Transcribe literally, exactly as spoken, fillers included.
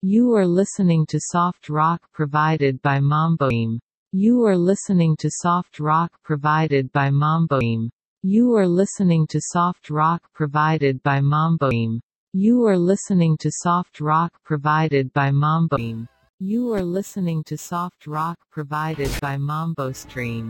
You are listening to soft rock provided by Mamboim. You are listening to soft rock provided by Mamboim. You are listening to soft rock provided by Mamboim. You are listening to soft rock provided by Mamboim. You are listening to soft rock provided by Mambo Stream.